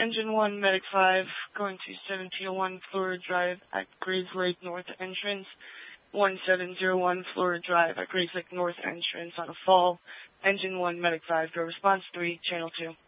Engine 1, Medic 5, going to 1701 Florida Drive at Graves Lake North entrance. 1701 Florida Drive at Graves Lake North entrance on a fall. Engine 1, Medic 5, go response 3, channel 2.